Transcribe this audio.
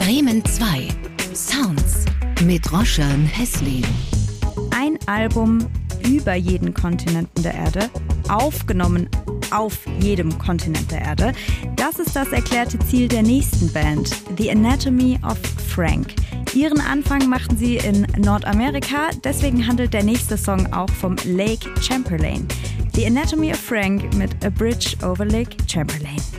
Bremen 2. Sounds mit Roshan Heslin. Ein Album über jeden Kontinenten der Erde, aufgenommen auf jedem Kontinent der Erde. Das ist das erklärte Ziel der nächsten Band, The Anatomy of Frank. Ihren Anfang machten sie in Nordamerika, deswegen handelt der nächste Song auch vom Lake Chamberlain. The Anatomy of Frank mit A Bridge over Lake Chamberlain.